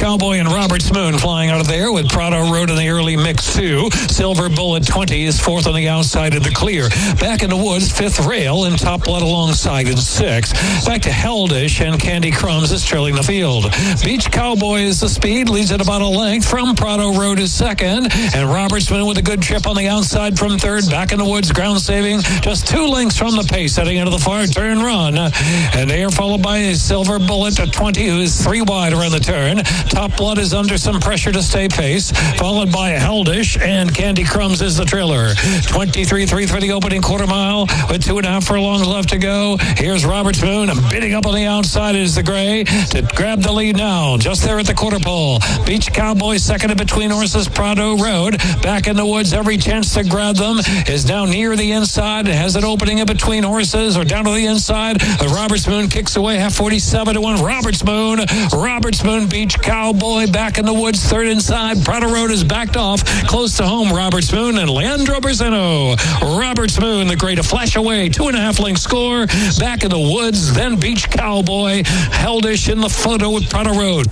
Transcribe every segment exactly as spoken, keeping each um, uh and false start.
Cowboy and Roberts Moon flying out of there with Prado Road in the early mix two. Silver Bullet twenty is fourth on the outside in the clear. Back in the woods, fifth Rail and Top Blood alongside in sixth. Back to Heldish and Candy Crumbs is trailing the field. Beach Cowboy is the speed, leads at about a length from Prado Road is second. And Roberts Moon with a good trip on the outside from third. Back in the woods, ground saving, just two lengths from the pace, heading into the far turn run. And they are followed by Silver Bullet at twenty, who is three wide around the turn. Top Blood is under some pressure to stay pace, followed by Heldish, and Candy Crumbs is the trailer. twenty-three three for the opening quarter mile, with two and a half furlongs left to go. Here's Roberts Moon, bidding up on the outside is the gray to grab the lead now, just there at the quarter pole. Beach Cowboy second in between horses, Prado Road. Back in the woods, every chance to grab them is now near the inside. It has an opening in between horses or down to the inside. The Roberts Moon kicks away, half forty-seven to one. Roberts Moon, Roberts Moon, Beach Cowboy back in the woods, third inside. Prado Road is backed off, close to home. Roberts Moon and Leandro Berzeno. Roberts Moon, the gray to flash away, two and a half length score. Back in the woods, then Beach Cowboy, Heldish in the photo with Prado Road.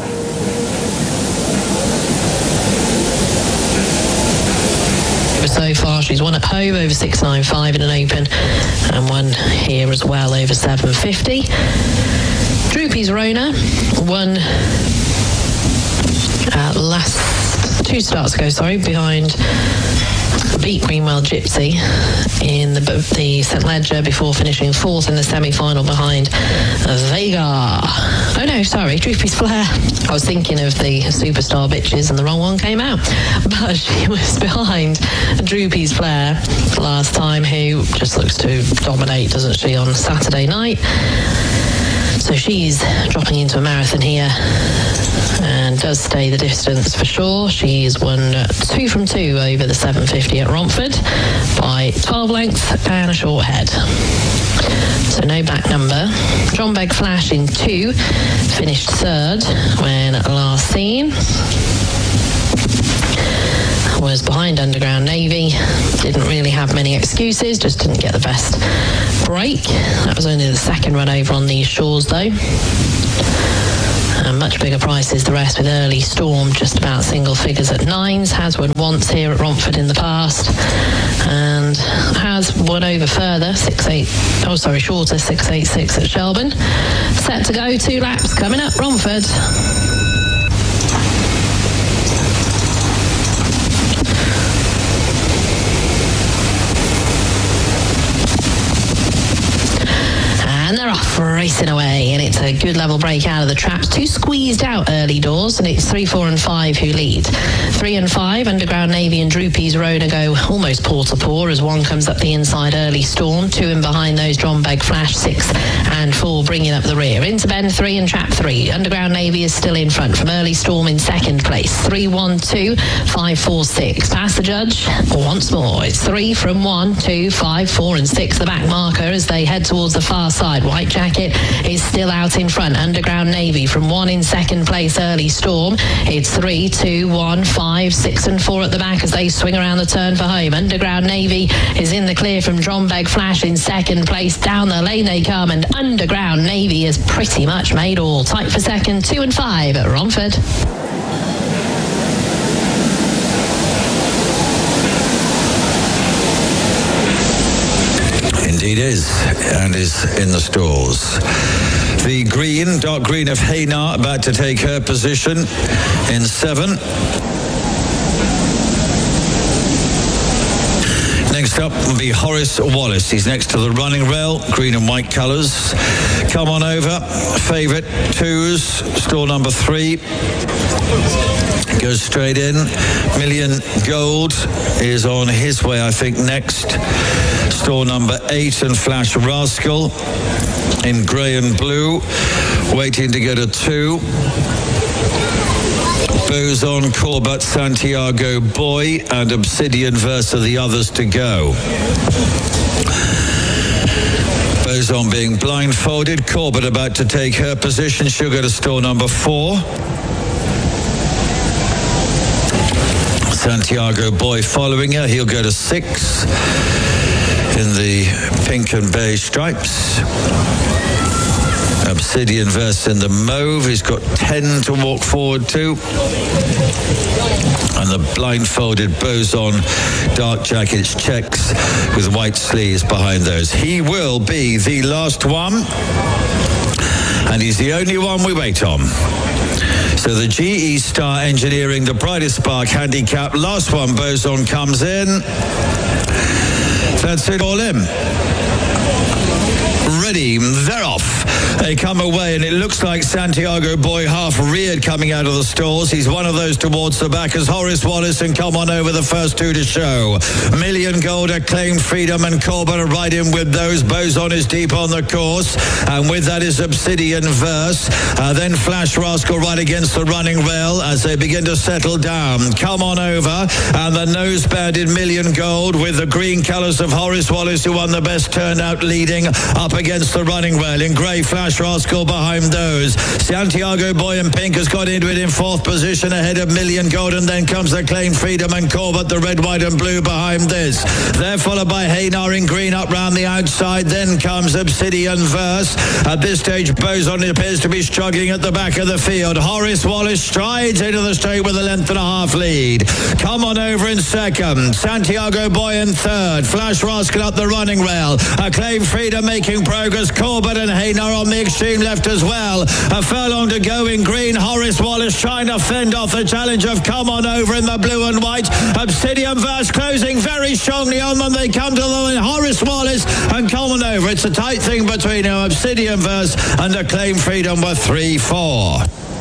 So far, she's won at home over six ninety-five in an open, and won here as well over seven fifty. Droopy's Rona won uh, last two starts ago, sorry, behind beat Greenwell Gypsy in the, the Saint Ledger before finishing fourth in the semi-final behind Vega. Oh no, sorry, Droopy's Flair. I was thinking of the Superstar Bitches and the wrong one came out. But she was behind Droopy's Flair last time, who just looks to dominate, doesn't she, on Saturday night. So she's dropping into a marathon here and does stay the distance for sure. She's won two from two over the seven fifty at Romford by twelve lengths and a short head. So no back number. John Begg Flash in two, finished third when last seen. Was behind Underground Navy, didn't really have many excuses, just didn't get the best break. That was only the second run over on these shores though. And much bigger prices the rest, with Early Storm just about single figures at nines. Has won once here at Romford in the past, and has won over further, six eight, oh sorry, shorter, six eight six at Shelburne. Set to go, two laps coming up Romford. And they're off, racing away, and it's a good level break out of the traps. Two squeezed out early doors, and it's three, four, and five who lead. Three and five, Underground Navy and Droopy's Rona go almost paw to paw as one comes up the inside. Early Storm, two in behind those. John Begg Flash, six and four, bringing up the rear. Into bend three and trap three. Underground Navy is still in front from Early Storm in second place. Three, one, two, five, four, six. Past the judge once more. It's three from one, two, five, four, and six. The back marker as they head towards the far side. White Jacket is still out in front. Underground Navy from one in second place. Early Storm. It's three, two, one, five, six, and four at the back as they swing around the turn for home. Underground Navy is in the clear from John Begg Flash in second place. Down the lane they come, and Underground Navy has pretty much made all. Tight for second, two and five at Romford. Indeed is, and is in the stalls. The green, dark green of Haynar, about to take her position in seven. Next up will be Horace Wallace. He's next to the running rail, green and white colours. Come on over. Favourite twos, stall number three. Goes straight in. Million Gold is on his way, I think, next. Stall number eight and Flash Rascal in grey and blue, waiting to get a two. Boson, Corbett, Santiago Boy, and Obsidian Versa, the others to go. Boson being blindfolded. Corbett about to take her position. She'll go to stall number four. Santiago Boy following her. He'll go to six in the pink and beige stripes. Obsidian Verse in the mauve. He's got ten to walk forward to. And the blindfolded Boson dark jackets checks with white sleeves behind those. He will be the last one. And he's the only one we wait on. So the G E Star Engineering, the brightest spark handicap. Last one, Boson comes in. That's it, all in. Ready, they're off. They come away, and it looks like Santiago Boy half reared coming out of the stalls. He's one of those towards the back as Horace Wallace and Come On Over, the first two to show. Million Gold, Acclaimed Freedom, and Corbett are right in with those. Boson is deep on the course, and with that is Obsidian Verse. Uh, then Flash Rascal right against the running rail as they begin to settle down. Come On Over, and the nose-banded Million Gold with the green colours of Horace Wallace, who won the best turnout, leading up against the running rail. In grey, Flash Rascal behind those. Santiago Boy in pink has got into it in fourth position ahead of Million Gold, and then comes Acclaimed Freedom and Corbett, the red, white and blue behind this. They're followed by Haynar in green up round the outside. Then comes Obsidian Verse. At this stage, Boson appears to be struggling at the back of the field. Horace Wallace strides into the straight with a length and a half lead. Come On Over in second. Santiago Boy in third. Flash Rascal up the running rail. Acclaimed Freedom making progress. Corbett and Haynar on the extreme left as well. A furlong to go in green. Horace Wallace trying to fend off the challenge of Come On Over in the blue and white. Obsidian Verse closing very strongly on them. They come to the line. Horace Wallace and Come On Over. It's a tight thing between them. Obsidian Verse and Acclaimed Freedom were three four.